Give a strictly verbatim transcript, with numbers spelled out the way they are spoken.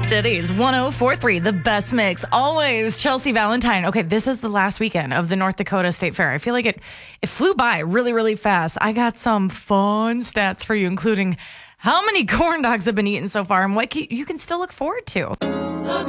That is one oh four point three, the best mix. Always Chelsea Valentine. Okay, this is the last weekend of the North Dakota State Fair. I feel like it, it flew by really, really fast. I got some fun stats for you, including how many corn dogs have been eaten so far and what you can still look forward to.